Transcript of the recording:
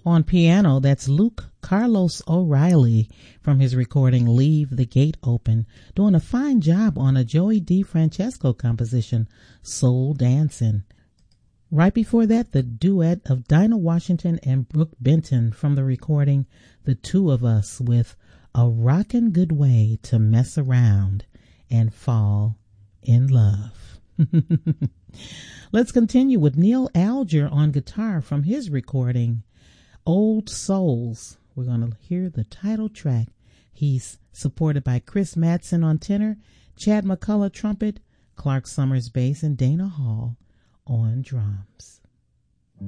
On piano, that's Luke Carlos O'Reilly from his recording Leave the Gate Open, doing a fine job on a Joey DeFrancesco composition, Soul Dancin'. Right before that, the duet of Dinah Washington and Brooke Benton from the recording The Two of Us with A Rockin' Good Way to Mess Around and Fall in Love. Let's continue with Neil Alger on guitar from his recording Old Souls. We're going to hear the title track. He's supported by Chris Madsen on tenor, Chad McCullough trumpet, Clark Summers bass, and Dana Hall on drums.